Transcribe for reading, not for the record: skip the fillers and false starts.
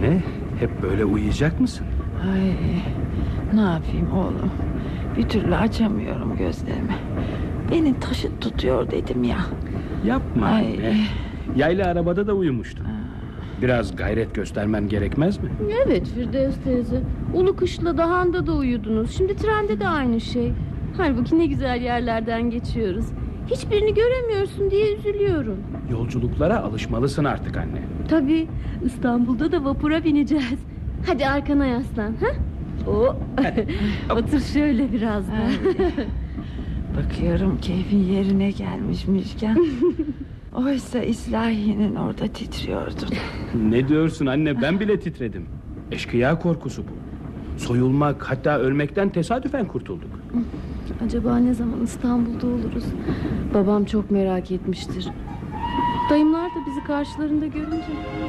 Anne, hep böyle uyuyacak mısın? Ay, ne yapayım oğlum? Bir türlü açamıyorum gözlerimi. Beni taşıt tutuyor dedim ya. Yapma Ay. anne. Yayla arabada da uyumuştun. Biraz gayret göstermen gerekmez mi? Evet Firdevs teyze. Ulu Kışla Dahan'da da uyudunuz. Şimdi trende de aynı şey. Halbuki ne güzel yerlerden geçiyoruz. Hiçbirini göremiyorsun diye üzülüyorum. Yolculuklara alışmalısın artık anne. Tabii İstanbul'da da vapura bineceğiz. Hadi arkana yaslan. Ha? Otur şöyle biraz da. Bakıyorum keyfin yerine gelmiş Müjgan. Oysa İslahiye'nin orada titriyordun. Ne diyorsun anne, ben bile titredim. Eşkıya korkusu bu. Soyulmak, hatta ölmekten tesadüfen kurtulduk. Acaba ne zaman İstanbul'da oluruz? Babam çok merak etmiştir. Dayımlar da bizi karşılarında görünce